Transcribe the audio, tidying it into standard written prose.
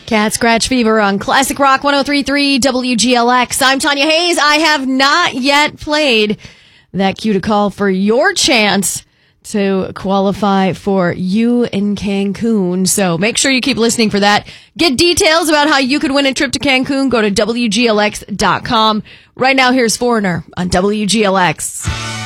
Cat Scratch Fever on Classic Rock 103.3 WGLX. I'm Tanya Hayes. I have not yet played that cue to call for your chance to qualify for you in Cancun. So make sure you keep listening for that. Get details about how you could win a trip to Cancun. Go to WGLX.com. Right now, here's Foreigner on WGLX.